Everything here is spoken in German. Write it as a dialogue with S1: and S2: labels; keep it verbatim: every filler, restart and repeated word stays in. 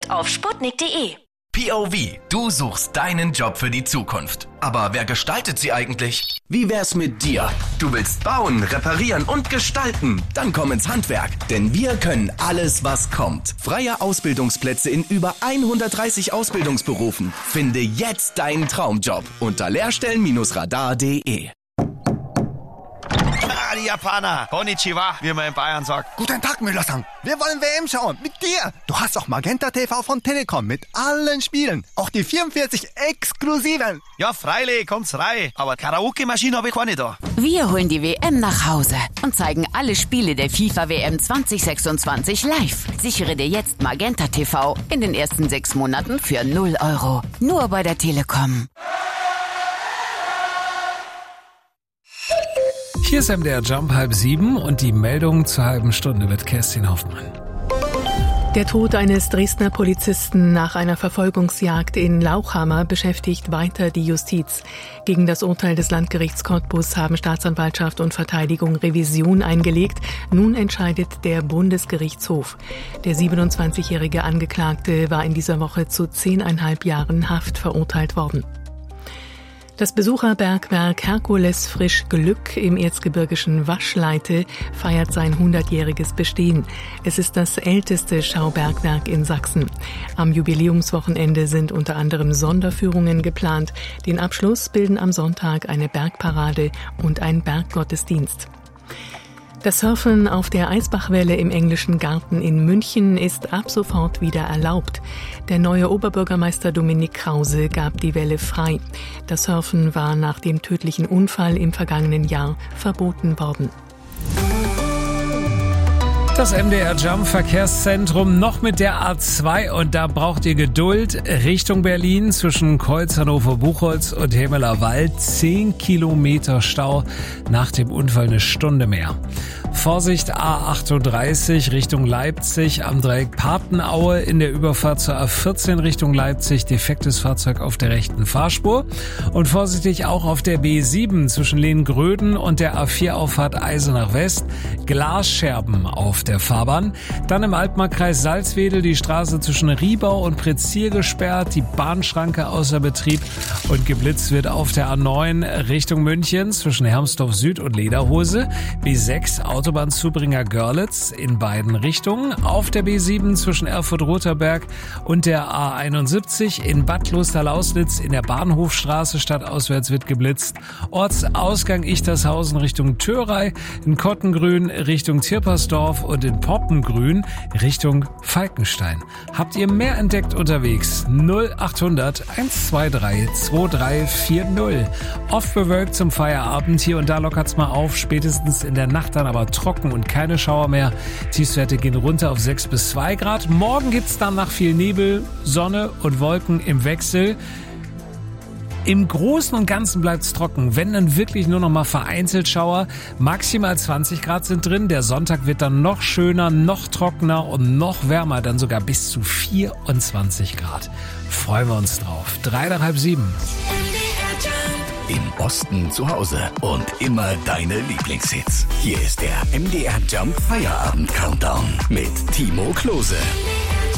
S1: jetzt auf sputnik punkt de.
S2: P O V, du suchst deinen Job für die Zukunft. Aber wer gestaltet sie eigentlich? Wie wär's mit dir? Du willst bauen, reparieren und gestalten? Dann komm ins Handwerk, denn wir können alles, was kommt. Freie Ausbildungsplätze in über hundertdreißig Ausbildungsberufen. Finde jetzt deinen Traumjob unter lehrstellen radar punkt de.
S3: Ah, die Japaner. Konnichiwa, wie man in Bayern sagt.
S4: Guten Tag, Müller-san. Wir wollen W M schauen. Mit dir. Du hast auch Magenta T V von Telekom mit allen Spielen. Auch die vierundvierzig exklusiven.
S3: Ja, freilich, kommt's rein. Aber Karaoke-Maschine habe ich keine da.
S5: Wir holen die W M nach Hause und zeigen alle Spiele der FIFA W M zwanzig sechsundzwanzig live. Sichere dir jetzt Magenta T V in den ersten sechs Monaten für null Euro. Nur bei der Telekom.
S6: Hier ist M D R Jump halb sieben und die Meldung zur halben Stunde mit Kerstin Hoffmann.
S7: Der Tod eines Dresdner Polizisten nach einer Verfolgungsjagd in Lauchhammer beschäftigt weiter die Justiz. Gegen das Urteil des Landgerichts Cottbus haben Staatsanwaltschaft und Verteidigung Revision eingelegt. Nun entscheidet der Bundesgerichtshof. Der siebenundzwanzigjährige Angeklagte war in dieser Woche zu zehneinhalb Jahren Haft verurteilt worden. Das Besucherbergwerk Herkules Frisch Glück im erzgebirgischen Waschleite feiert sein hundertjähriges Bestehen. Es ist das älteste Schaubergwerk in Sachsen. Am Jubiläumswochenende sind unter anderem Sonderführungen geplant. Den Abschluss bilden am Sonntag eine Bergparade und ein Berggottesdienst. Das Surfen auf der Eisbachwelle im Englischen Garten in München ist ab sofort wieder erlaubt. Der neue Oberbürgermeister Dominik Krause gab die Welle frei. Das Surfen war nach dem tödlichen Unfall im vergangenen Jahr verboten worden.
S6: Das M D R Jump Verkehrszentrum noch mit der A zwei und da braucht ihr Geduld. Richtung Berlin zwischen Keutz, Hannover, Buchholz und Hemeler Wald. Zehn Kilometer Stau, nach dem Unfall eine Stunde mehr. Vorsicht A achtunddreißig Richtung Leipzig am Dreieck Papenaue in der Überfahrt zur A vierzehn Richtung Leipzig. Defektes Fahrzeug auf der rechten Fahrspur. Und vorsichtig auch auf der B sieben zwischen Lehngröden und der A vier Auffahrt Eisenach West. Glasscherben auf der Fahrbahn. Dann im Altmarkkreis Salzwedel die Straße zwischen Riebau und Prezier gesperrt. Die Bahnschranke außer Betrieb und geblitzt wird auf der A neun Richtung München zwischen Hermsdorf Süd und Lederhose. B sechs Autobahnzubringer Görlitz in beiden Richtungen. Auf der B sieben zwischen Erfurt-Roterberg und der A einundsiebzig in Bad Klosterlausnitz in der Bahnhofstraße stadtauswärts wird geblitzt. Ortsausgang Ichtershausen Richtung Thörei, in Kottengrün Richtung Tirpersdorf und in Poppengrün Richtung Falkenstein. Habt ihr mehr entdeckt unterwegs? null achthundert hundertzweiundzwanzig zweiunddreißig vierzig. Oft bewölkt zum Feierabend. Hier und da lockert's mal auf. Spätestens in der Nacht dann aber trocken und keine Schauer mehr. Tiefstwerte gehen runter auf sechs bis zwei Grad. Morgen gibt's dann nach viel Nebel, Sonne und Wolken im Wechsel. Im Großen und Ganzen bleibt's trocken, wenn dann wirklich nur noch mal vereinzelt Schauer. Maximal zwanzig Grad sind drin. Der Sonntag wird dann noch schöner, noch trockener und noch wärmer, dann sogar bis zu vierundzwanzig Grad. Freuen wir uns drauf. Drei nach halb sieben.
S2: Im Osten zu Hause und immer deine Lieblingshits. Hier ist der M D R Jump Feierabend Countdown mit Timo Klose.